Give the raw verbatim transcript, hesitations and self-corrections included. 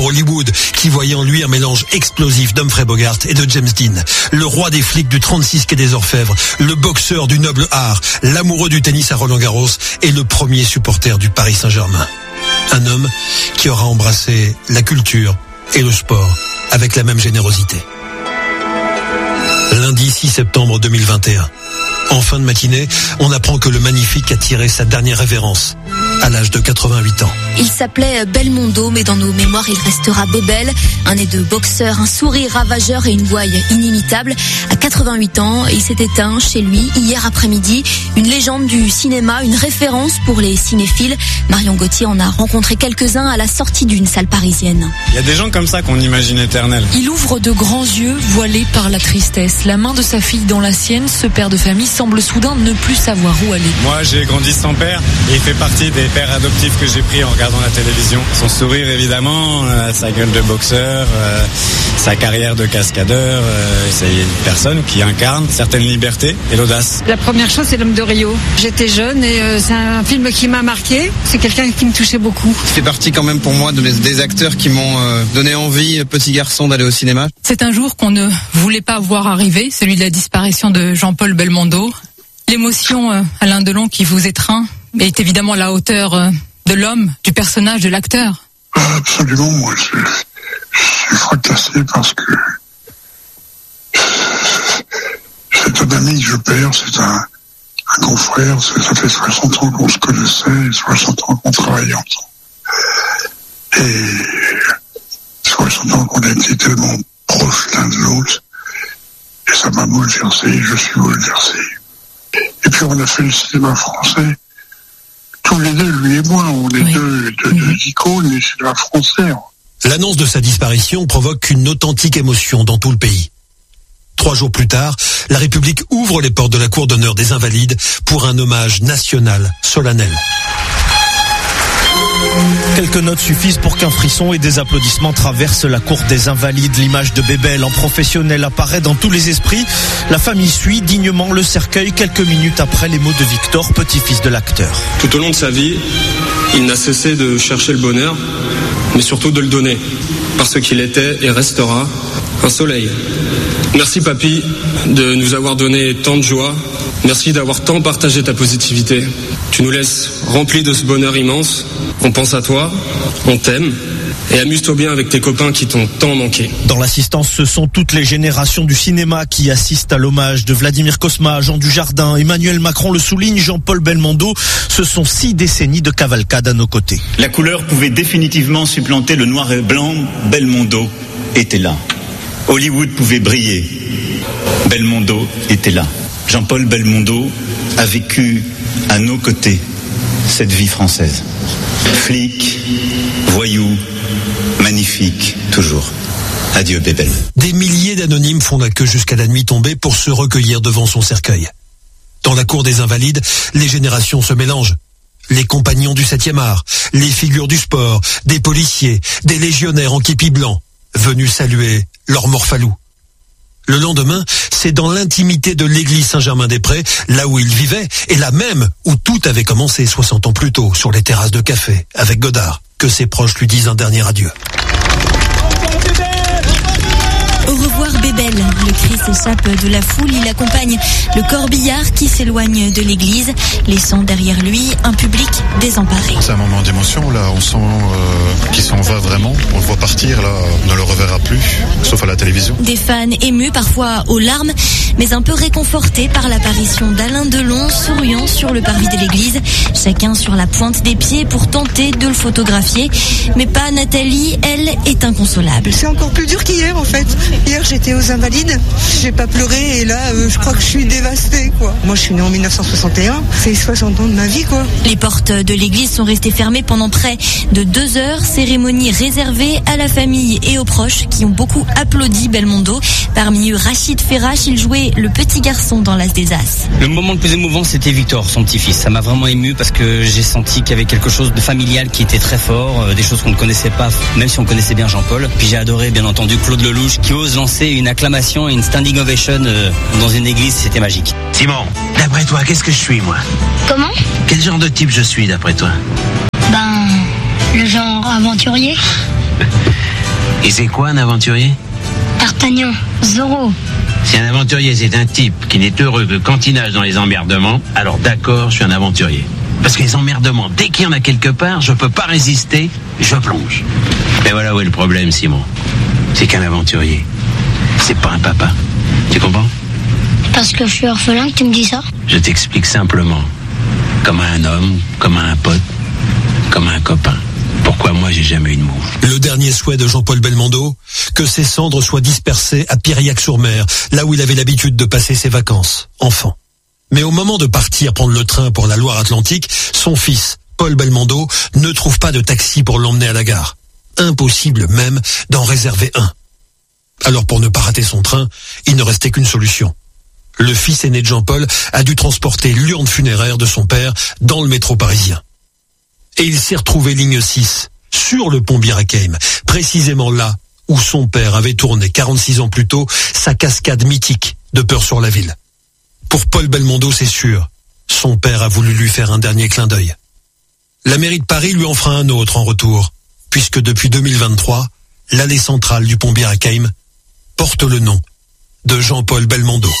pour Hollywood, qui voyait en lui un mélange explosif d'Humphrey Bogart et de James Dean. Le roi des flics du trente-six quai des Orfèvres, le boxeur du noble art, l'amoureux du tennis à Roland-Garros et le premier supporter du Paris Saint-Germain. Un homme qui aura embrassé la culture et le sport avec la même générosité. Lundi six septembre deux mille vingt et un. En fin de matinée, on apprend que le Magnifique a tiré sa dernière révérence à l'âge de quatre-vingt-huit ans. Il s'appelait Belmondo, mais dans nos mémoires, il restera Bébel. Un nez de boxeur, un sourire ravageur et une voix inimitable. À quatre-vingt-huit ans, il s'est éteint chez lui hier après-midi. Une légende du cinéma, une référence pour les cinéphiles. Marion Gauthier en a rencontré quelques-uns à la sortie d'une salle parisienne. Il y a des gens comme ça qu'on imagine éternels. Il ouvre de grands yeux, voilés par la tristesse. La main de sa fille dans la sienne, ce père de famille semble soudain ne plus savoir où aller. Moi, j'ai grandi sans père et il fait partie des pères adoptifs que j'ai pris en regardant la télévision. Son sourire, évidemment, euh, sa gueule de boxeur, euh, sa carrière de cascadeur. Euh, c'est une personne qui incarne certaines libertés et l'audace. La première chose, c'est L'Homme de Rio. J'étais jeune et euh, c'est un film qui m'a marqué. C'est quelqu'un qui me touchait beaucoup. Ça fait partie quand même pour moi de mes, des acteurs qui m'ont euh, donné envie, petit garçon, d'aller au cinéma. C'est un jour qu'on ne voulait pas voir arriver, celui de la disparition de Jean-Paul Belmondo. L'émotion, euh, Alain Delon, qui vous étreint, est évidemment à la hauteur euh, de l'homme, du personnage, de l'acteur. Absolument, moi je, je suis fracassé parce que c'est un ami que je perds, c'est un, un confrère, ça fait soixante ans qu'on se connaissait, soixante ans qu'on travaillait ensemble. Et soixante ans qu'on a été tellement proches l'un de l'autre, et ça m'a bouleversé, je suis bouleversé. Et puis on a fait le cinéma français, tous les deux, lui et moi, on est oui. deux, deux, deux icônes du cinéma français. L'annonce de sa disparition provoque une authentique émotion dans tout le pays. Trois jours plus tard, la République ouvre les portes de la Cour d'honneur des Invalides pour un hommage national solennel. Quelques notes suffisent pour qu'un frisson et des applaudissements traversent la cour des Invalides. L'image de Bébel en professionnel apparaît dans tous les esprits. La famille suit dignement le cercueil quelques minutes après les mots de Victor, petit-fils de l'acteur. Tout au long de sa vie, il n'a cessé de chercher le bonheur, mais surtout de le donner, parce qu'il était et restera un soleil. Merci papy de nous avoir donné tant de joie. Merci d'avoir tant partagé ta positivité. Tu nous laisses remplis de ce bonheur immense. On pense à toi, on t'aime. Et amuse-toi bien avec tes copains qui t'ont tant manqué. Dans l'assistance, ce sont toutes les générations du cinéma qui assistent à l'hommage de Vladimir Cosma, Jean Dujardin, Emmanuel Macron le souligne, Jean-Paul Belmondo. Ce sont six décennies de cavalcade à nos côtés. La couleur pouvait définitivement supplanter le noir et blanc. Belmondo était là. Hollywood pouvait briller. Belmondo était là. Jean-Paul Belmondo a vécu à nos côtés cette vie française. Flic, voyou, magnifique, toujours. Adieu Bébel. Des milliers d'anonymes font la queue jusqu'à la nuit tombée pour se recueillir devant son cercueil. Dans la cour des Invalides, les générations se mélangent. Les compagnons du septième art, les figures du sport, des policiers, des légionnaires en képi blanc, venus saluer leur morphalou. Le lendemain, c'est dans l'intimité de l'église Saint-Germain-des-Prés, là où il vivait, et là même où tout avait commencé soixante ans plus tôt, sur les terrasses de café, avec Godard, que ses proches lui disent un dernier adieu. Au revoir Bébel, le cri s'échappe de la foule, il accompagne le corbillard qui s'éloigne de l'église, laissant derrière lui un public désemparé. C'est un moment d'émotion, là, on sent euh, qu'il s'en va vraiment, on le voit partir, là, on ne le reverra plus, sauf à la télévision. Des fans émus, parfois aux larmes, mais un peu réconfortés par l'apparition d'Alain Delon, souriant sur le parvis de l'église, chacun sur la pointe des pieds pour tenter de le photographier, mais pas Nathalie, elle est inconsolable. C'est encore plus dur qu'hier en fait. Hier j'étais aux Invalides, j'ai pas pleuré et là euh, je crois que je suis dévastée quoi. Moi je suis née en dix-neuf cent soixante et un, c'est soixante ans de ma vie quoi. Les portes de l'église sont restées fermées pendant près de deux heures, cérémonie réservée à la famille et aux proches qui ont beaucoup applaudi Belmondo. Parmi eux Rachid Ferrache, il jouait le petit garçon dans l'As des As. Le moment le plus émouvant c'était Victor, son petit-fils. Ça m'a vraiment ému parce que j'ai senti qu'il y avait quelque chose de familial qui était très fort, euh, des choses qu'on ne connaissait pas, même si on connaissait bien Jean-Paul. Puis j'ai adoré bien entendu Claude Lelouch qui ose lancer une acclamation et une standing ovation euh, dans une église, c'était magique. Simon, d'après toi, qu'est-ce que je suis moi? Comment? Quel genre de type je suis d'après toi? Ben, le genre aventurier. Et c'est quoi un aventurier? D'Artagnan, Zorro. Si un aventurier c'est un type qui n'est heureux que quand il nage dans les emmerdements, alors d'accord, je suis un aventurier. Parce que les emmerdements, dès qu'il y en a quelque part, je peux pas résister, je plonge. Mais voilà où est le problème, Simon. C'est qu'un aventurier, c'est pas un papa. Tu comprends? Parce que je suis orphelin que tu me dis ça? Je t'explique simplement. Comme à un homme, comme à un pote, comme à un copain. Pourquoi moi j'ai jamais eu de mouche? Le dernier souhait de Jean-Paul Belmondo, que ses cendres soient dispersées à Piriac-sur-Mer, là où il avait l'habitude de passer ses vacances, enfant. Mais au moment de partir prendre le train pour la Loire-Atlantique, son fils, Paul Belmondo, ne trouve pas de taxi pour l'emmener à la gare. Impossible même d'en réserver un. Alors pour ne pas rater son train, il ne restait qu'une solution. Le fils aîné de Jean-Paul a dû transporter l'urne funéraire de son père dans le métro parisien. Et il s'est retrouvé ligne six, sur le pont Bir Hakeim, précisément là où son père avait tourné quarante-six ans plus tôt sa cascade mythique de Peur sur la ville. Pour Paul Belmondo, c'est sûr, son père a voulu lui faire un dernier clin d'œil. La mairie de Paris lui en fera un autre en retour, puisque depuis deux mille vingt-trois, l'allée centrale du pont Bir Hakeim porte le nom de Jean-Paul Belmondo.